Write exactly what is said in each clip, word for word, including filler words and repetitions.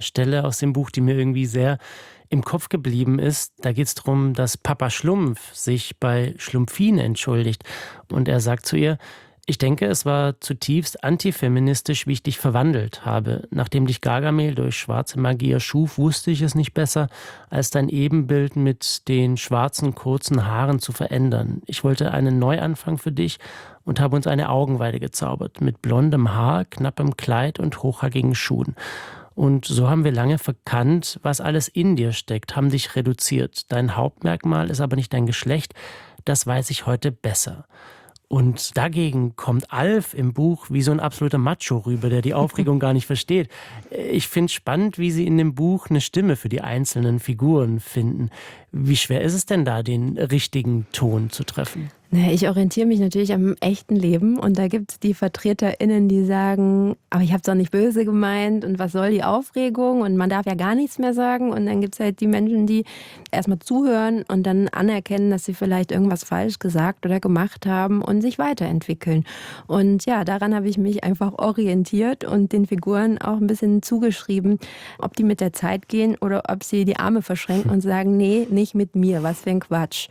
Stelle aus dem Buch, die mir irgendwie sehr im Kopf geblieben ist. Da geht es darum, dass Papa Schlumpf sich bei Schlumpfine entschuldigt. Und er sagt zu ihr: Ich denke, es war zutiefst antifeministisch, wie ich dich verwandelt habe. Nachdem dich Gargamel durch schwarze Magie erschuf, wusste ich es nicht besser, als dein Ebenbild mit den schwarzen, kurzen Haaren zu verändern. Ich wollte einen Neuanfang für dich und habe uns eine Augenweide gezaubert, mit blondem Haar, knappem Kleid und hochhackigen Schuhen. Und so haben wir lange verkannt, was alles in dir steckt, haben dich reduziert. Dein Hauptmerkmal ist aber nicht dein Geschlecht, das weiß ich heute besser. Und dagegen kommt Alf im Buch wie so ein absoluter Macho rüber, der die Aufregung gar nicht versteht. Ich finde es spannend, wie Sie in dem Buch eine Stimme für die einzelnen Figuren finden. Wie schwer ist es denn da, den richtigen Ton zu treffen? Naja, ich orientiere mich natürlich am echten Leben und da gibt es die VertreterInnen, die sagen, aber ich habe es doch nicht böse gemeint und was soll die Aufregung und man darf ja gar nichts mehr sagen. Und dann gibt es halt die Menschen, die erstmal zuhören und dann anerkennen, dass sie vielleicht irgendwas falsch gesagt oder gemacht haben und sich weiterentwickeln. Und ja, daran habe ich mich einfach orientiert und den Figuren auch ein bisschen zugeschrieben, ob die mit der Zeit gehen oder ob sie die Arme verschränken und sagen, nee, nicht mit mir, was für ein Quatsch.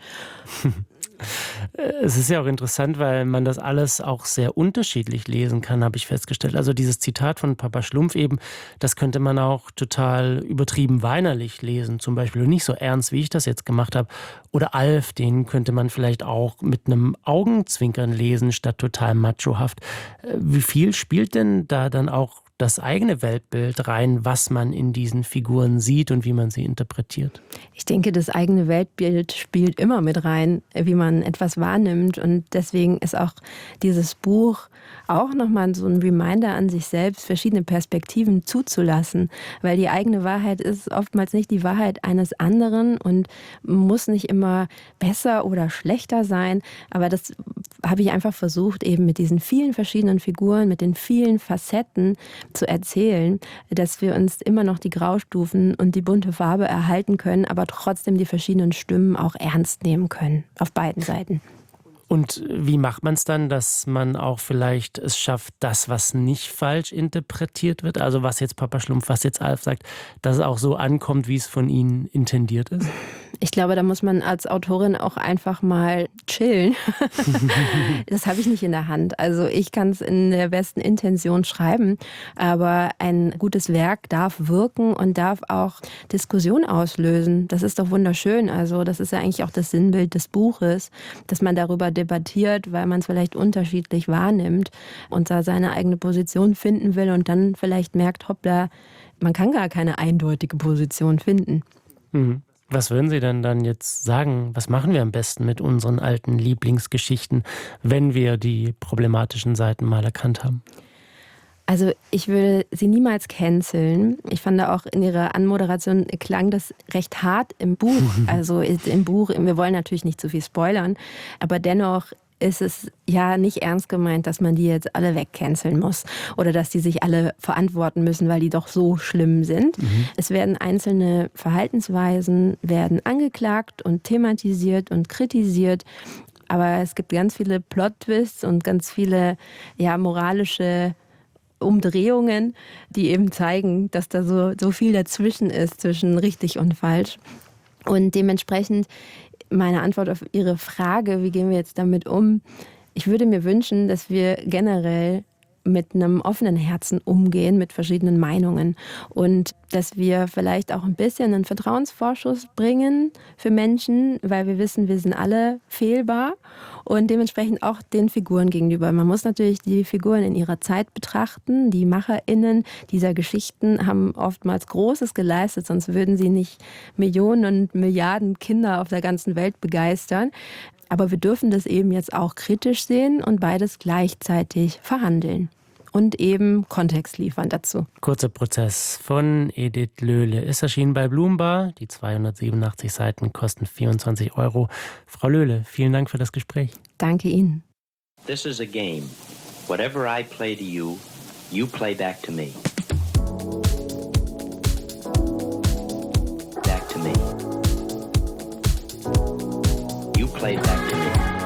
Es ist ja auch interessant, weil man das alles auch sehr unterschiedlich lesen kann, habe ich festgestellt. Also dieses Zitat von Papa Schlumpf eben, das könnte man auch total übertrieben weinerlich lesen, zum Beispiel, und nicht so ernst, wie ich das jetzt gemacht habe. Oder Alf, den könnte man vielleicht auch mit einem Augenzwinkern lesen, statt total machohaft. Wie viel spielt denn da dann auch das eigene Weltbild rein, was man in diesen Figuren sieht und wie man sie interpretiert? Ich denke, das eigene Weltbild spielt immer mit rein, wie man etwas wahrnimmt. Und deswegen ist auch dieses Buch auch nochmal so ein Reminder an sich selbst, verschiedene Perspektiven zuzulassen. Weil die eigene Wahrheit ist oftmals nicht die Wahrheit eines anderen und muss nicht immer besser oder schlechter sein. Aber das habe ich einfach versucht, eben mit diesen vielen verschiedenen Figuren, mit den vielen Facetten zu erzählen, dass wir uns immer noch die Graustufen und die bunte Farbe erhalten können, aber trotzdem die verschiedenen Stimmen auch ernst nehmen können, auf beiden Seiten. Und wie macht man es dann, dass man auch vielleicht es schafft, das, was nicht falsch interpretiert wird, also was jetzt Papa Schlumpf, was jetzt Alf sagt, dass es auch so ankommt, wie es von Ihnen intendiert ist? Ich glaube, da muss man als Autorin auch einfach mal chillen. Das habe ich nicht in der Hand. Also ich kann es in der besten Intention schreiben, aber ein gutes Werk darf wirken und darf auch Diskussion auslösen. Das ist doch wunderschön. Also das ist ja eigentlich auch das Sinnbild des Buches, dass man darüber debattiert, weil man es vielleicht unterschiedlich wahrnimmt und da seine eigene Position finden will und dann vielleicht merkt, hoppla, man kann gar keine eindeutige Position finden. Mhm. Was würden Sie denn dann jetzt sagen, was machen wir am besten mit unseren alten Lieblingsgeschichten, wenn wir die problematischen Seiten mal erkannt haben? Also ich will sie niemals canceln. Ich fand auch in ihrer Anmoderation klang das recht hart im Buch. Also im Buch, wir wollen natürlich nicht zu viel spoilern, aber dennoch ist es ja nicht ernst gemeint, dass man die jetzt alle wegcanceln muss oder dass die sich alle verantworten müssen, weil die doch so schlimm sind. Mhm. Es werden einzelne Verhaltensweisen werden angeklagt und thematisiert und kritisiert, aber es gibt ganz viele Plot-Twists und ganz viele ja, moralische Umdrehungen, die eben zeigen, dass da so, so viel dazwischen ist, zwischen richtig und falsch. Und dementsprechend meine Antwort auf Ihre Frage, wie gehen wir jetzt damit um? Ich würde mir wünschen, dass wir generell mit einem offenen Herzen umgehen, mit verschiedenen Meinungen und dass wir vielleicht auch ein bisschen einen Vertrauensvorschuss bringen für Menschen, weil wir wissen, wir sind alle fehlbar und dementsprechend auch den Figuren gegenüber. Man muss natürlich die Figuren in ihrer Zeit betrachten. Die MacherInnen dieser Geschichten haben oftmals Großes geleistet, sonst würden sie nicht Millionen und Milliarden Kinder auf der ganzen Welt begeistern. Aber wir dürfen das eben jetzt auch kritisch sehen und beides gleichzeitig verhandeln und eben Kontext liefern dazu. Kurzer Prozess von Edith Löhle ist erschienen bei Bloombar. Die zweihundertsiebenundachtzig Seiten kosten vierundzwanzig Euro. Frau Löhle, vielen Dank für das Gespräch. Danke Ihnen. This is a game. Whatever I play to you, you play back to me. Back to me. You play back